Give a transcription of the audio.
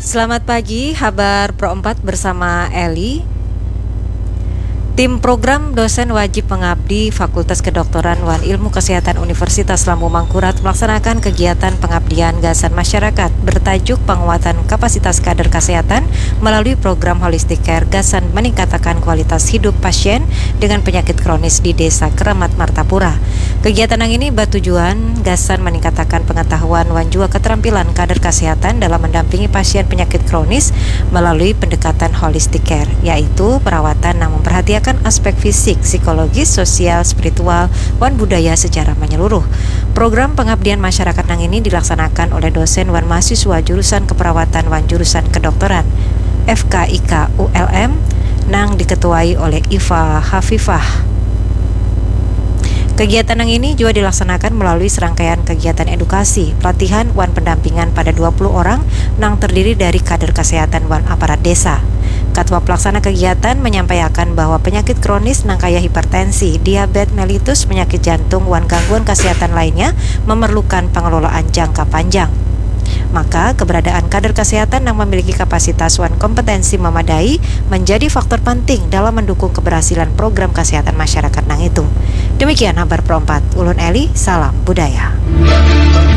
Selamat pagi, Habar Pro 4 bersama Eli. Tim program dosen wajib mengabdi Fakultas Kedokteran Wan Ilmu Kesehatan Universitas Lambung Mangkurat melaksanakan kegiatan pengabdian gasan masyarakat bertajuk penguatan kapasitas kader kesehatan melalui program Holistic Care Gasan meningkatkan kualitas hidup pasien dengan penyakit kronis di Desa Keramat Martapura. Kegiatan yang ini bertujuan gasan meningkatkan pengetahuan wan juga keterampilan kader kesehatan dalam mendampingi pasien penyakit kronis melalui pendekatan holistic care, yaitu perawatan yang memperhatikan aspek fisik, psikologis, sosial, spiritual, wan budaya secara menyeluruh. Program pengabdian masyarakat nang ini dilaksanakan oleh dosen wan mahasiswa jurusan keperawatan wan jurusan kedokteran FKIK ULM nang diketuai oleh Iva Hafifah. Kegiatan yang ini juga dilaksanakan melalui serangkaian kegiatan edukasi, pelatihan wan pendampingan pada 20 orang yang terdiri dari kader kesehatan wan aparat desa. Ketua pelaksana kegiatan menyampaikan bahwa penyakit kronis nang kaya hipertensi, diabetes mellitus, penyakit jantung wan gangguan kesehatan lainnya memerlukan pengelolaan jangka panjang. Maka keberadaan kader kesehatan yang memiliki kapasitas wan kompetensi memadai menjadi faktor penting dalam mendukung keberhasilan program kesehatan masyarakat nang itu. Demikian Habar Pro 4, Ulun Eli, salam budaya.